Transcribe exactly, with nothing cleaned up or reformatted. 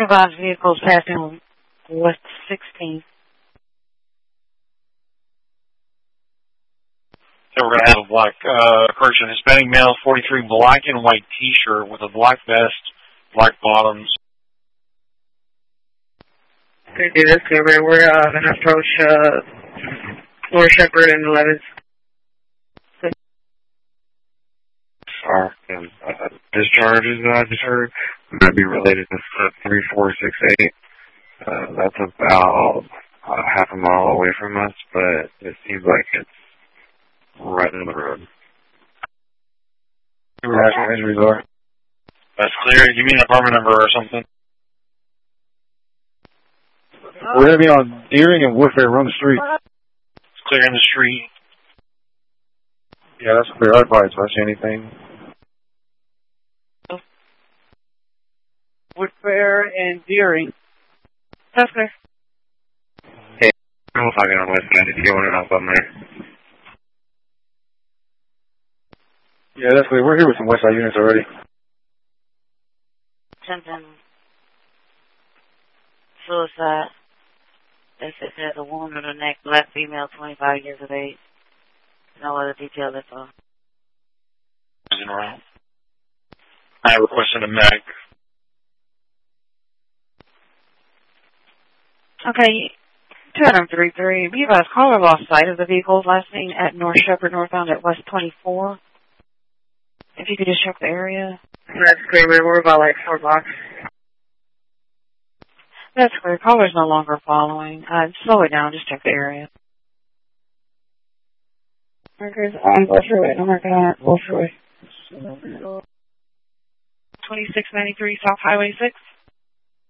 Revised vehicles passing West sixteenth. So we're going to have a black, uh, correction, Hispanic male, forty-three, black and white t-shirt with a black vest, black bottoms. Okay, do this, Clear. We're uh, going to approach uh, North Shepherd and eleventh. Are, and, uh, discharges that I just heard might be related to three four six eight. Uh, that's about uh, half a mile away from us, but it seems like it's right in the road. National injuries are. That's clear. You mean an apartment number or something? We're going to be on Deering and Woodfair. We're on the street. It's clear in the street. Yeah, that's clear. I'd probably touch anything. Woodfair and Deering. That's clear. Hey, I'm talking on West Side if you want to hop on there. Yeah, that's clear. We're here with some West Side units already. Something. Suicide. They said there's a wound in the neck, black female, twenty-five years of age. No other detail, that's all. I requested a medic. Okay, two Adam three three. Be advised, caller lost sight of the vehicles last seen at North Shepherd, northbound at West twenty-four. If you could just check the area. That's clear. We're about like four blocks. That's clear. Caller's no longer following. Uh, slow it down. Just check the area. Markers on Gulf Freeway. No marker on Gulf Freeway. twenty-six ninety-three South Highway six.